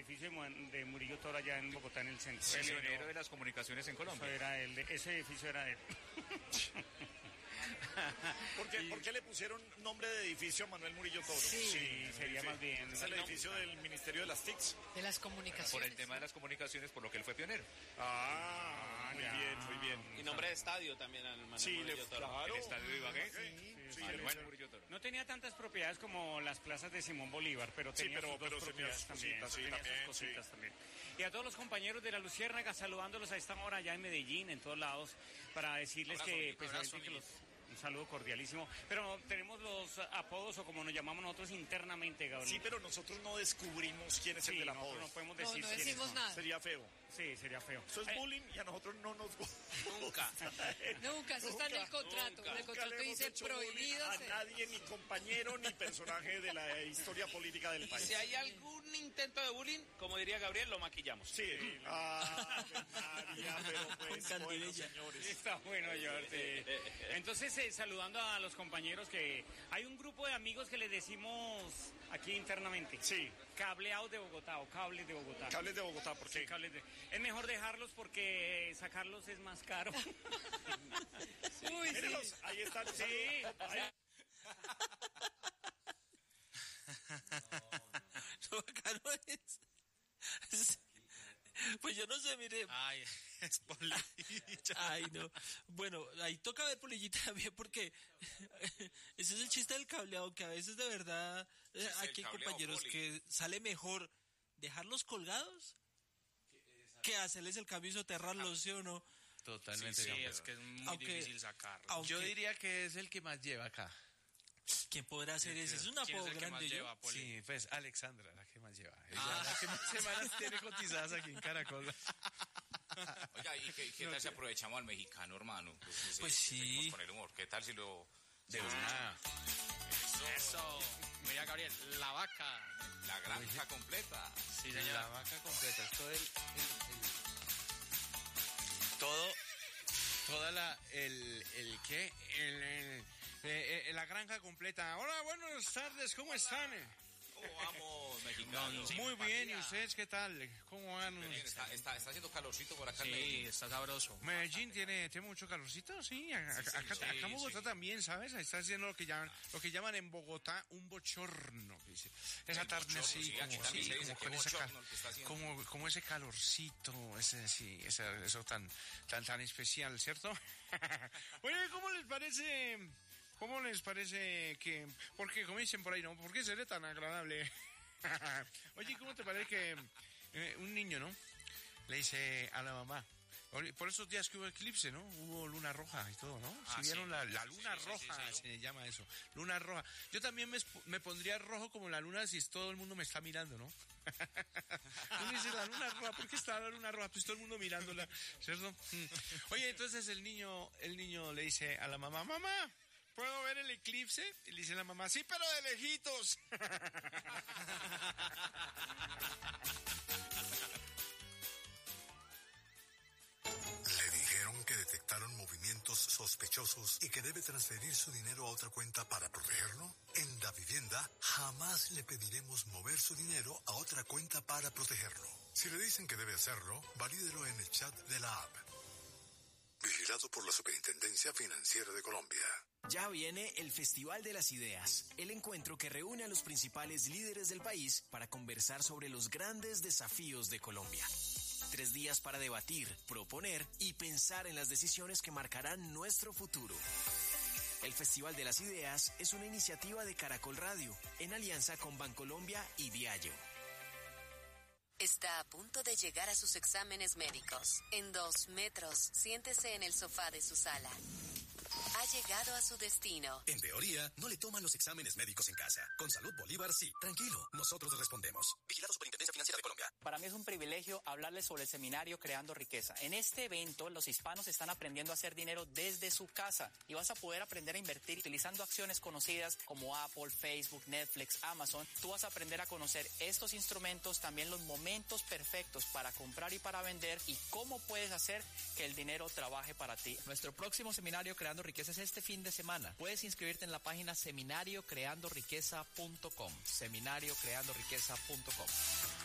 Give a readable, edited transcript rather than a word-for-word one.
edificio de Murillo Toro allá en Bogotá, en el centro. El pionero de las comunicaciones en Colombia. Ese edificio era de él. ¿Por qué le pusieron nombre de edificio a Manuel Murillo Toro? Sí, sería más bien. Es el edificio del Ministerio de las TICs. De las comunicaciones. Por el tema de las comunicaciones, por lo que él fue pionero. Muy bien, muy bien. Y nombre de estadio también al Manuel Murillo Toro. Claro. El estadio de Ibagué. Manuel Murillo Toro. No tenía tantas propiedades como las plazas de Simón Bolívar, pero tenía sus dos propiedades también. También. Y a todos los compañeros de la Luciérnaga, saludándolos a esta hora allá en Medellín, en todos lados, para decirles un saludo cordialísimo. Pero tenemos los apodos, o como nos llamamos nosotros internamente, Gabriel. Sí, pero nosotros no descubrimos quién es el del apodo. No podemos decir no decimos nada. Sería feo. Sí, sería feo. Eso es bullying y a nosotros no nos gusta. Nunca, eso está en el contrato. En el contrato dice prohibido. A nadie, ni compañero, ni personaje de la historia política del país. Si hay algún intento de bullying, como diría Gabriel, lo maquillamos. Sí. María, pero pues, bueno, señores. Está bueno, George. Entonces, saludando a los compañeros, que hay un grupo de amigos que les decimos aquí internamente. Sí. Cableados de Bogotá o cables de Bogotá. Cables de Bogotá, ¿por qué? Sí, es mejor dejarlos porque sacarlos es más caro. Uy, Mírenlos, sí. ahí están. Sí. Lo bacano es... Pues yo no sé, mire. Ay, es polilla. Ay, no. Bueno, ahí toca ver polillita también, porque ese es el chiste del cableado, que a veces de verdad aquí hay compañeros que sale mejor dejarlos colgados que hacerles el cambio y soterrarlos, ¿sí o no? Totalmente. Sí, es que es muy difícil sacarlo. Yo diría que es el que más lleva acá. ¿Quién podrá hacer eso? Es un apodo grande. Sí, pues Alexandra, la que más lleva. La que más semanas tiene cotizadas aquí en Caracol. Oiga, ¿y qué tal si aprovechamos al mexicano, hermano? Pues sí. Con el humor. ¿Qué tal si lo... De una. Eso. Mira, Gabriel, la vaca. La granja completa. Sí, señora. La vaca completa. Es la granja completa. Hola, buenas tardes, ¿cómo están? ¿Cómo vamos, mexicanos? Muy bien, ¿y ustedes qué tal? ¿Cómo van? Está haciendo calorcito por acá en Sí, Medellín. está sabroso. Medellín tiene mucho calorcito, sí. Acá en Bogotá también, ¿sabes? Está haciendo lo que llaman en Bogotá un bochorno. Esa tarde así, como ese calorcito, eso tan especial, ¿cierto? Oye, ¿cómo les parece? Que, porque como dicen por ahí, ¿no? ¿Por qué seré tan agradable? Oye, ¿cómo te parece que un niño, ¿no? Le dice a la mamá, por esos días que hubo eclipse, ¿no? Hubo luna roja y todo, ¿no? Si vieron la luna roja, se llama eso, luna roja. Yo también me pondría rojo como la luna si todo el mundo me está mirando, ¿no? Uno dice, la luna roja, ¿por qué está la luna roja? Pues todo el mundo mirándola, ¿cierto? Oye, entonces el niño le dice a la mamá, mamá, ¿puedo ver el eclipse? Y le dice la mamá, sí, pero de lejitos. Le dijeron que detectaron movimientos sospechosos y que debe transferir su dinero a otra cuenta para protegerlo. En Davivienda jamás le pediremos mover su dinero a otra cuenta para protegerlo. Si le dicen que debe hacerlo, valídelo en el chat de la app. Vigilado por la Superintendencia Financiera de Colombia. Ya viene el Festival de las Ideas, el encuentro que reúne a los principales líderes del país para conversar sobre los grandes desafíos de Colombia. 3 días para debatir, proponer y pensar en las decisiones que marcarán nuestro futuro. El Festival de las Ideas es una iniciativa de Caracol Radio, en alianza con Bancolombia y Diallo. Está a punto de llegar a sus exámenes médicos. En 2 metros, siéntese en el sofá de su sala. Ha llegado a su destino. En teoría, no le toman los exámenes médicos en casa. Con Salud Bolívar, sí. Tranquilo, nosotros respondemos. Vigilado Superintendencia Financiera de Colombia. Para mí es un privilegio hablarles sobre el seminario Creando Riqueza. En este evento, los hispanos están aprendiendo a hacer dinero desde su casa y vas a poder aprender a invertir utilizando acciones conocidas como Apple, Facebook, Netflix, Amazon. Tú vas a aprender a conocer estos instrumentos, también los momentos perfectos para comprar y para vender y cómo puedes hacer que el dinero trabaje para ti. Nuestro próximo seminario Creando Riqueza es este fin de semana. Puedes inscribirte en la página seminariocreandoriqueza.com. seminariocreandoriqueza.com.